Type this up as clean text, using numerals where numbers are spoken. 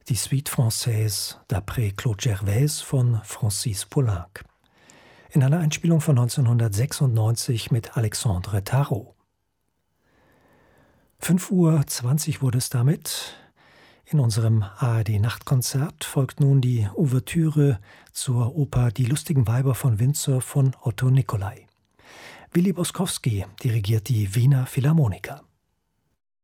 Die Suite Française d'après Claude Gervaise von Francis Poulenc. In einer Einspielung von 1996 mit Alexandre Tarot. 5:20 Uhr wurde es damit. In unserem ARD-Nachtkonzert folgt nun die Ouvertüre zur Oper Die lustigen Weiber von Windsor von Otto Nicolai. Willi Boskowski dirigiert die Wiener Philharmoniker.